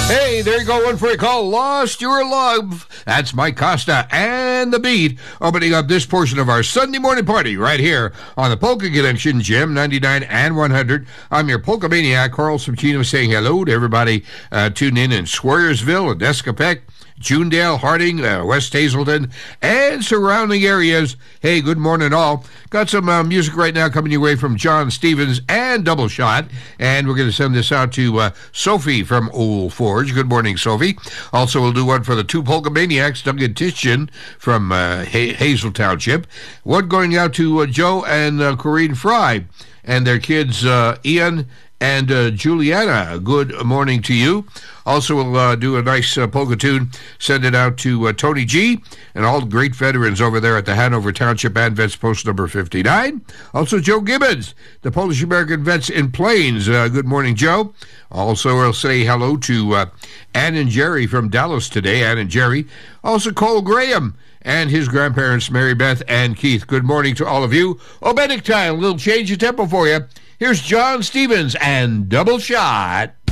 Hey, there you go, one for a call. Lost Your Love. That's Mike Costa and The Beat opening up this portion of our Sunday morning party right here on the Polka Connection, Gem 99 and 100. I'm your Polka Maniac, Carl Subchino, saying hello to everybody tuned in Squaresville and Escapec, Junedale, Harding, West Hazelton, and surrounding areas. Hey, good morning all. Got some music right now coming your way from John Stevens and Double Shot, and we're going to send this out to Sophie from Old Forge. Good morning, Sophie. Also, we'll do one for the two Polka Maniacs, Doug and Tishkin from Hazel Township. One going out to Joe and Corinne Fry and their kids, Ian and Juliana. Good morning to you. Also, we'll do a nice polka tune, send it out to Tony G. and all the great veterans over there at the Hanover Township and Vets Post number 59. Also, Joe Gibbons, the Polish-American Vets in Plains. Good morning, Joe. Also, we'll say hello to Ann and Jerry from Dallas today, Ann and Jerry. Also, Cole Graham and his grandparents, Mary Beth and Keith. Good morning to all of you. Obenic time, a little change of tempo for you. Here's John Stevens and Double Shot.